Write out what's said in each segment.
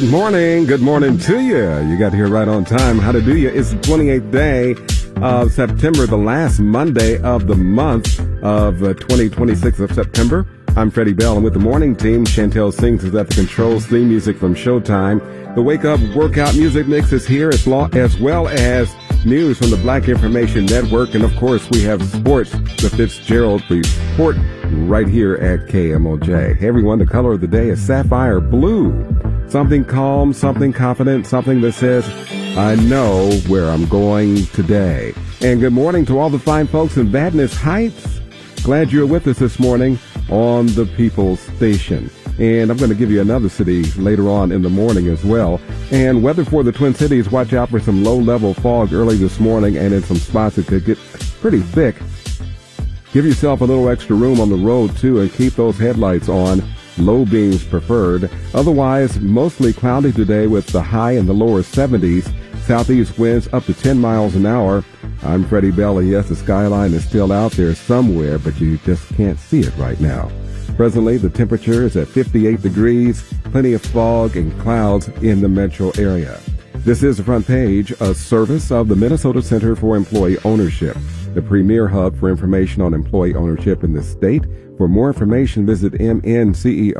Good morning to you. You got here right on time. How to do you? It's the 28th day of September, the last Monday of the month of 2026 of September. I'm Freddie Bell, and with the morning team, Chantel Sings is at the controls. Theme music from Showtime. The Wake Up Workout Music Mix is here, as well as news from the Black Information Network. And, of course, we have sports, the Fitzgerald Report, right here at KMOJ. Hey, everyone, the color of the day is sapphire blue. Something calm, something confident, something that says, I know where I'm going today. And good morning to all the fine folks in Vadnais Heights. Glad you're with us this morning on the People's Station. And I'm going to give you another city later on in the morning as well. And weather for the Twin Cities, watch out for some low-level fog early this morning, and in some spots it could get pretty thick. Give yourself a little extra room on the road, too, and keep those headlights on. Low beams preferred. Otherwise, mostly cloudy today with the high in the lower 70s. Southeast winds up to 10 miles an hour. I'm Freddie Bell, and yes, the skyline is still out there somewhere, but you just can't see it right now. Presently, the temperature is at 58 degrees, plenty of fog and clouds in the metro area. This is the front page, a service of the Minnesota Center for Employee Ownership, the premier hub for information on employee ownership in the state. For more information, visit mnceo.org.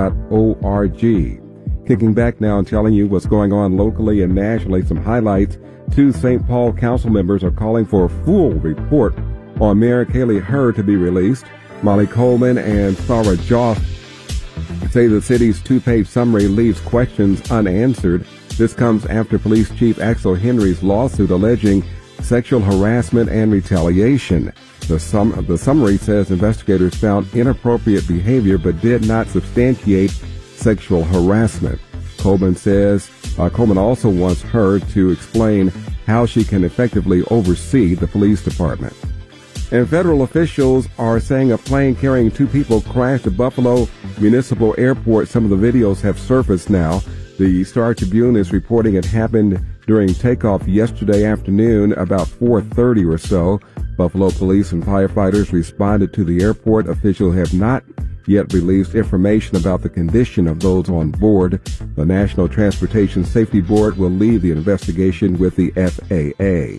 Kicking back now and telling you what's going on locally and nationally, some highlights. 2 St. Paul council members are calling for a full report on Mayor Kaylee Hurd to be released. Molly Coleman and Sarah Joff say the city's 2-page summary leaves questions unanswered. This comes after Police Chief Axel Henry's lawsuit alleging sexual harassment and retaliation. The summary says investigators found inappropriate behavior but did not substantiate sexual harassment. Coleman also wants her to explain how she can effectively oversee the police department. And federal officials are saying a plane carrying 2 people crashed at Buffalo Municipal Airport. Some of the videos have surfaced now. The Star Tribune is reporting it happened during takeoff yesterday afternoon, about 4:30 or so. Buffalo police and firefighters responded to the airport. Officials have not yet released information about the condition of those on board. The National Transportation Safety Board will leave the investigation with the FAA.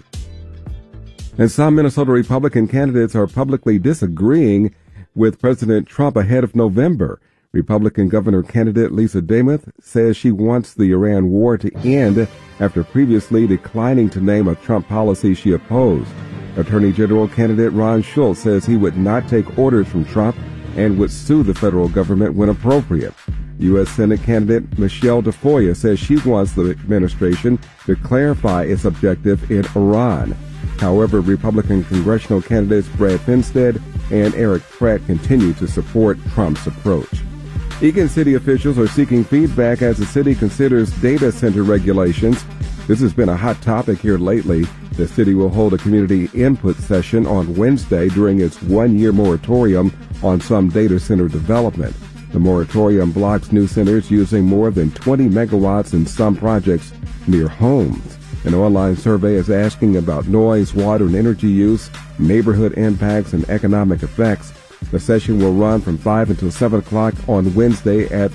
And some Minnesota Republican candidates are publicly disagreeing with President Trump ahead of November. Republican governor candidate Lisa Demuth says she wants the Iran war to end after previously declining to name a Trump policy she opposed. Attorney General candidate Ron Schultz says he would not take orders from Trump and would sue the federal government when appropriate. U.S. Senate candidate Michelle DeFoya says she wants the administration to clarify its objective in Iran. However, Republican congressional candidates Brad Finstad and Eric Pratt continue to support Trump's approach. Eagan City officials are seeking feedback as the city considers data center regulations. This has been a hot topic here lately. The city will hold a community input session on Wednesday during its 1-year moratorium on some data center development. The moratorium blocks new centers using more than 20 megawatts in some projects near homes. An online survey is asking about noise, water, and energy use, neighborhood impacts, and economic effects. The session will run from 5 until 7 o'clock on Wednesday at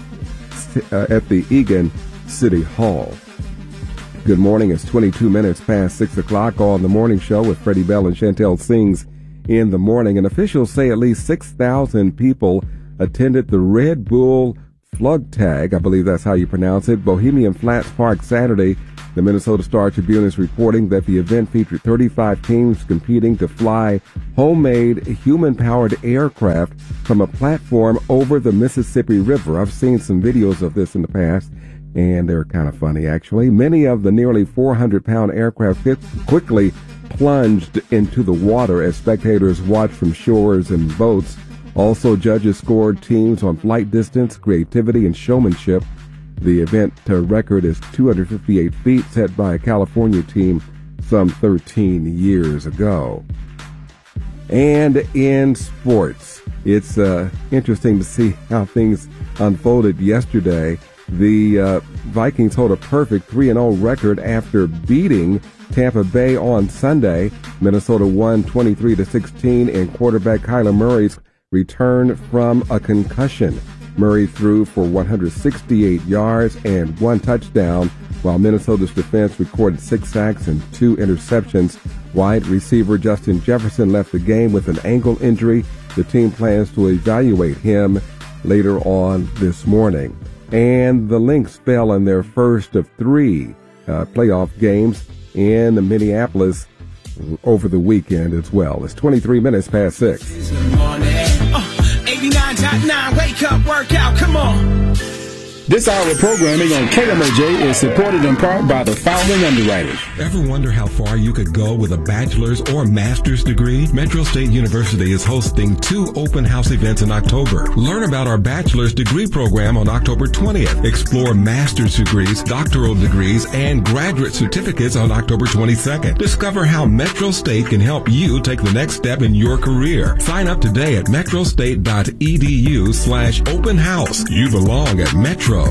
the Eagan City Hall. Good morning. It's 22 minutes past 6 o'clock on the morning show with Freddie Bell and Chantel Sings in the morning. And officials say at least 6,000 people attended the Red Bull Flugtag, I believe that's how you pronounce it, Bohemian Flats Park Saturday. The Minnesota Star Tribune is reporting that the event featured 35 teams competing to fly homemade human-powered aircraft from a platform over the Mississippi River. I've seen some videos of this in the past, and they're kind of funny, actually. Many of the nearly 400-pound aircraft quickly plunged into the water as spectators watched from shores and boats. Also, judges scored teams on flight distance, creativity, and showmanship. The event record is 258 feet, set by a California team some 13 years ago. And in sports, it's interesting to see how things unfolded yesterday. The Vikings hold a perfect 3-0 record after beating Tampa Bay on Sunday. Minnesota won 23-16 in quarterback Kyler Murray's return from a concussion. Murray threw for 168 yards and 1 touchdown, while Minnesota's defense recorded 6 sacks and 2 interceptions. Wide receiver Justin Jefferson left the game with an ankle injury. The team plans to evaluate him later on this morning. And the Lynx fell in their first of 3 playoff games in Minneapolis over the weekend as well. It's 23 minutes past 6. 89.9, wake up, workout, come on. This hour of programming on KMOJ is supported in part by the following underwriters. Ever wonder how far you could go with a bachelor's or master's degree? Metro State University is hosting 2 open house events in October. Learn about our bachelor's degree program on October 20th. Explore master's degrees, doctoral degrees, and graduate certificates on October 22nd. Discover how Metro State can help you take the next step in your career. Sign up today at metrostate.edu/open house. You belong at Metro.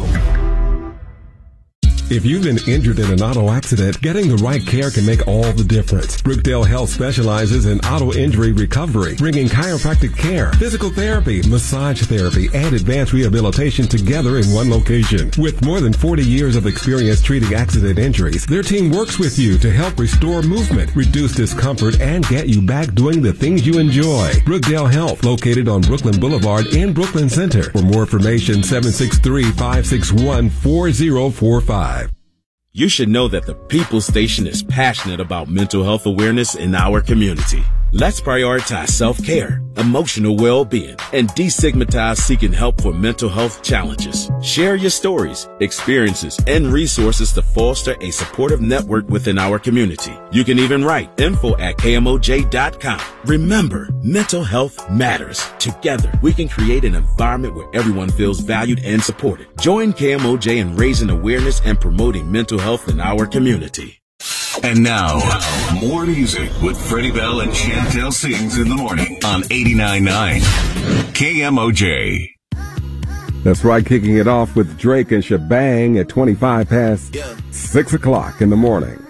If you've been injured in an auto accident, getting the right care can make all the difference. Brookdale Health specializes in auto injury recovery, bringing chiropractic care, physical therapy, massage therapy, and advanced rehabilitation together in one location. With more than 40 years of experience treating accident injuries, their team works with you to help restore movement, reduce discomfort, and get you back doing the things you enjoy. Brookdale Health, located on Brooklyn Boulevard in Brooklyn Center. For more information, 763-561-4045. You should know that the People Station is passionate about mental health awareness in our community. Let's prioritize self-care, emotional well-being, and destigmatize seeking help for mental health challenges. Share your stories, experiences, and resources to foster a supportive network within our community. You can even write info@kmoj.com. Remember, mental health matters. Together, we can create an environment where everyone feels valued and supported. Join KMOJ in raising awareness and promoting mental health in our community. And now, more music with Freddie Bell and Chantel Sings in the morning on 89.9 KMOJ. That's right, kicking it off with Drake and Shebang at 25 past 6 o'clock in the morning.